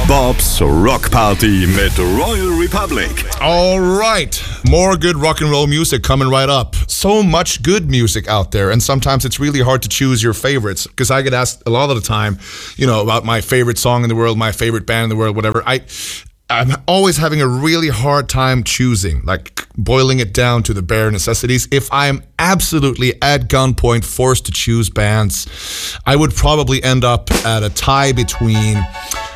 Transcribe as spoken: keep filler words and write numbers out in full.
Bob's Rock Party mit Royal Republic. All right, more good rock and roll music coming right up. So much good music out there, and sometimes it's really hard to choose your favorites, because I get asked a lot of the time, you know, about my favorite song in the world, my favorite band in the world, whatever. I, I'm always having a really hard time choosing, like boiling it down to the bare necessities. If I'm absolutely at gunpoint forced to choose bands, I would probably end up at a tie between